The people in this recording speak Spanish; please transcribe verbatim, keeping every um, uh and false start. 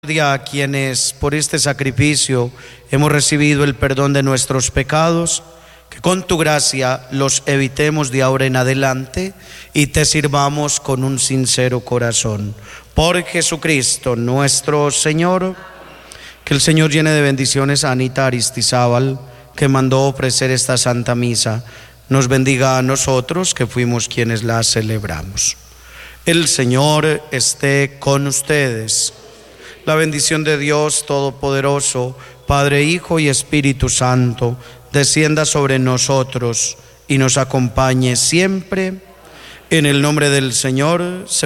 A quienes por este sacrificio hemos recibido el perdón de nuestros pecados, que con tu gracia los evitemos de ahora en adelante y te sirvamos con un sincero corazón. Por Jesucristo nuestro Señor. Que el Señor llene de bendiciones a Anita Aristizábal, que mandó ofrecer esta Santa Misa. Nos bendiga a nosotros, que fuimos quienes la celebramos. El Señor esté con ustedes. La bendición de Dios Todopoderoso, Padre, Hijo y Espíritu Santo, descienda sobre nosotros y nos acompañe siempre. En el nombre del Señor.